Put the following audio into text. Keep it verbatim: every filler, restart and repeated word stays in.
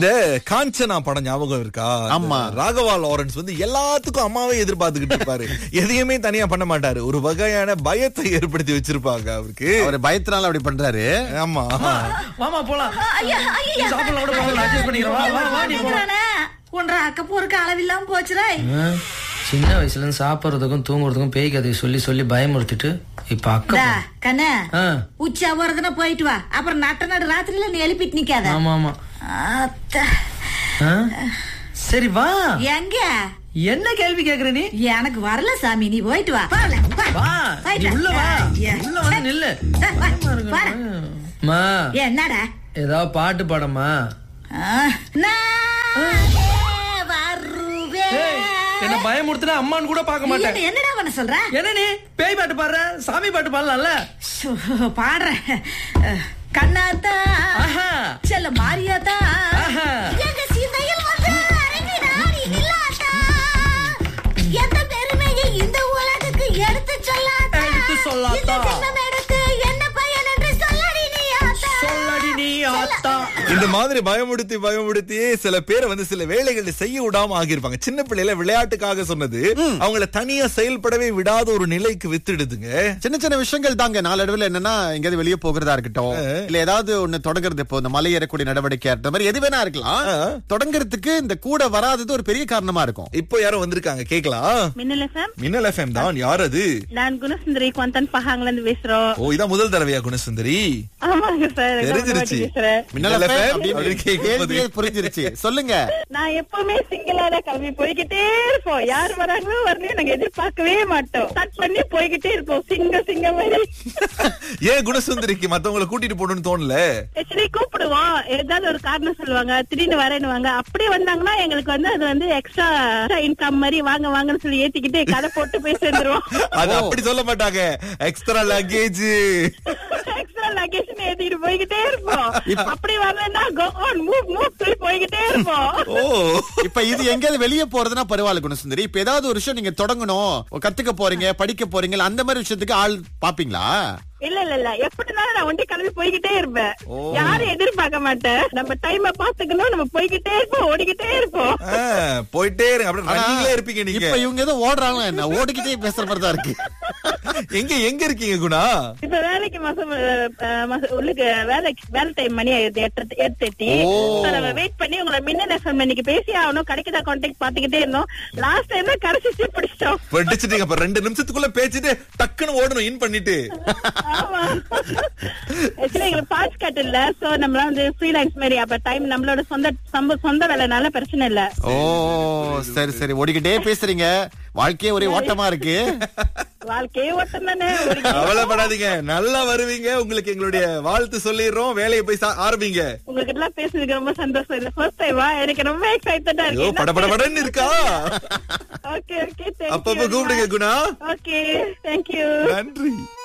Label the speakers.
Speaker 1: இந்த காஞ்சனா படம் ஞாபகம் இருக்கா?
Speaker 2: ஆமா.
Speaker 1: ராகவா லாரன்ஸ் வந்து எல்லாத்துக்கும் அம்மாவே எதிர்பார்த்துக்கிட்டு இருப்பாரு. எதையுமே தனியா பண்ண மாட்டாரு. ஒரு வகையான பயத்தை ஏற்படுத்தி வச்சிருப்பாங்க அவருக்கு.
Speaker 2: அவர் பயத்தினால அப்படி பண்றாரு.
Speaker 1: ஆமா.
Speaker 3: மாமா போலாம். சாப்பிடலாம் கூட போலாம். அட்ஜஸ்ட் பண்ணிக்கிறோம். வா வா வா நீ போலாம்.
Speaker 4: ஒன்றரை அக்க போறக்கு அளவில்லாம போச்சுடா.
Speaker 3: சின்ன வயசுல இருந்து சாப்பிடுறதுக்கும் தூங்குறதுக்கும் பேய் கதையை சொல்லி சொல்லி பயமுறுத்திட்டு இப்ப அக்கா
Speaker 4: கண்ணா உச்சா போறதுன்னா போயிட்டு வா. அப்புறம் நட்ட நடு ராத்திரில நீ எழுப்பிட்டு நிக்காத.
Speaker 3: ஆமா ஆமா. சரி வா.
Speaker 4: எங்க
Speaker 3: என்ன கேள்வி கேக்குற நீ?
Speaker 4: எனக்கு வரல சாமி, நீ போயிட்டு வா.
Speaker 3: வா உள்ள வா. உள்ள வந்து நில்லு. மா
Speaker 4: என்னடா
Speaker 3: ஏதாவது பாட்டு பாடமா? என்ன பயமுறுத்துனா அம்மான்னு கூட பாக்க மாட்டேன்.
Speaker 4: என்னடா பண்ண சொல்ற?
Speaker 3: என்ன நீ பேய் பாட்டு பாடுற? சாமி பாட்டு பாடலாம்ல?
Speaker 4: பாடுறேன். கண்ணாத்தா செல்ல மாரியாத்தா எங்க சீதையில் வந்து அரங்கினாரி நில்லாத்தா, எந்த பெருமையை இந்த உலகுக்கு எடுத்து சொல்லாத்தா,
Speaker 3: எடுத்து சொல்லாத்தா,
Speaker 4: எடுத்து என்ன பயன் என்று சொல்லடி நீ ஆத்தா,
Speaker 3: சொல்லடி நீ ஆத்தா.
Speaker 1: இந்த மாதிரி பயமுடுத்தி பயமுடுத்தி சில பேரை வந்து சில வேலைகளை செய்ய விடாம ஆகியிருப்பாங்க. சின்ன பிள்ளைல விளையாட்டுக்காக சொன்னது அவங்கள தனியா செயல்படவே விடாத ஒரு நிலைக்கு வித்துடுதுங்க.
Speaker 2: சின்ன சின்ன விஷயங்கள் தாங்க. நாளடைவில் என்னன்னா எங்கேயாவது வெளியே போகிறதா இருக்கட்டும், இல்ல ஏதாவது ஒண்ணு தொடங்குறது, இப்போ இந்த மலை ஏறக்கூடிய நடவடிக்கை அந்த மாதிரி எது வேணா இருக்கலாம். தொடங்குறதுக்கு இந்த கூட வராதது ஒரு பெரிய காரணமா இருக்கும்.
Speaker 1: இப்போ யாரும் வந்திருக்காங்க கேக்கலாம்.
Speaker 5: மின்னல் எஃப்எம்.
Speaker 1: மின்னல் எஃப்எம் தான். யார் அது?
Speaker 5: நான் குணசுந்தரி குவந்தன் பஹாங்ல இருந்து பேசுறோம்.
Speaker 1: ஓ, இதான் முதல் தடவையா குணசுந்தரி?
Speaker 5: ஆமாங்க சார்.
Speaker 1: தெரிஞ்சிருச்சு.
Speaker 2: மின்னல் எஃப்எம் அப்படின்னு புரிஞ்சிருச்சு. சொல்லுங்க.
Speaker 5: நான் எப்பவுமே சிங்கிளான கல்வி போய்கிட்டே இருப்போம். யார் வராங்களோ வரலையோ நாங்க எதிர்பார்க்கவே மாட்டோம். ஸ்டார்ட் பண்ணி போய்கிட்டே இருப்போம் சிங்க சிங்க மாதிரி.
Speaker 1: ஏன் குணசுந்தரிக்கு மத்தவங்களை கூட்டிட்டு போகணும்னு தோணல?
Speaker 5: ஆக்சுவலி கூப்பிடுவோம், ஏதாவது ஒரு காரணம் சொல்லுவாங்க, திடீர்னு வரேன்னுவாங்க. அப்படியே வந்தாங்கன்னா எங்களுக்கு வந்து அது வந்து எக்ஸ்ட்ரா இன்கம் மாதிரி வாங்க வாங்கன்னு சொல்லி ஏத்திக்கிட்டு கதை போட்டு போய் சேர்ந்துருவோம்.
Speaker 1: அது அப்படி சொல்ல மாட்டாங்க. எக்ஸ்ட்ரா லக்கேஜ்
Speaker 5: எக்ஸ்ட்ரா லக்கேஜ் ஏத்திட்டு போய்கிட்டே இருப்போம். அப்படி வரலன்னா கோ ஆன் மூவ் மூவ் சொல்லி போய்கிட்டே இருப்போம்.
Speaker 1: ஓ,
Speaker 2: இப்ப இது எங்கேயாவது வெளியே போறதுன்னா பரவாயில்ல குணசுந்தரி. இப்ப ஏதாவது ஒரு விஷயம் நீங்க தொடங்கணும், கத்துக்க போறீங்க, படிக்க போறீங்க, அந்த மாதிரி விஷயத்துக்கு ஆள் பாப்பீங்களா?
Speaker 5: இல்ல இல்ல இல்ல எப்படினாலும் நான் ஒண்டி கிளம்பி போய்கிட்டே இருப்பேன். யாரும் எதிர்பார்க்க மாட்டேன். நம்ம டைம் பாத்துக்கணும், நம்ம போய்கிட்டே இருப்போம், ஓடிக்கிட்டே இருப்போம்.
Speaker 1: போயிட்டே இருங்க. அப்படி ரன்னிங்ல இருப்பீங்க நீங்க.
Speaker 2: இப்ப இவங்க ஏதோ ஓடுறாங்களா என்ன? ஓடிக்கிட்டே பேசுற மாதிரி தான் இருக்கு.
Speaker 1: எங்க எங்க இருக்கீங்க குணா?
Speaker 5: இப்ப வேலைக்கு மாசம் உள்ளுக்கு வேலை வேலை டைம் மணி ஆயிடுது. எட்டு எட்டு எட்டி வெயிட் பண்ணி உங்களை மின்னல் எஃப்எம் இன்னைக்கு பேசி ஆகணும். கிடைக்குதா கான்டாக்ட் பாத்துக்கிட்டே இருந்தோம். லாஸ்ட் டைம் தான் கடைசி பிடிச்சிட்டோம்.
Speaker 1: படிச்சுட்டீங்க. அப்ப ரெண்டு நிமிஷத்துக்குள்ள பேசிட்டு டக்குன்னு ஓடணும் இன் பண்ணிட்டு.
Speaker 5: ஆக்சுவலி எங்களுக்கு பாஸ் கட் இல்ல. சோ நம்மள வந்து ஃப்ரீலான்ஸ் மாதிரி அப்ப டைம் நம்மளோட சொந்த சொந்த வேலைனால பிரச்சனை இல்ல.
Speaker 2: ஓ சரி சரி. ஓடிக்கிட்டே பேசுறீங்க. வாழ்க்கையே ஒரே ஓட்டமா இருக்கு.
Speaker 5: வாழ்க்கையே ஓட்டம் தானே.
Speaker 1: கவலைப்படாதீங்க, நல்லா வருவீங்க. உங்களுக்கு எங்களுடைய வாழ்த்து சொல்லிடுறோம். வேலையை போய் ஆரம்பிங்க.
Speaker 5: உங்களுக்கு எல்லாம் பேசுறதுக்கு ரொம்ப சந்தோஷம். இல்ல ஃபர்ஸ்ட் டைமா எனக்கு ரொம்ப எக்ஸைட்டடா இருக்கு.
Speaker 1: படபடபடன்னு இருக்கா?
Speaker 5: Okay okay.
Speaker 1: அப்பப்ப கூப்பிடுங்க குணா.
Speaker 5: Okay, thank you.
Speaker 1: நன்றி.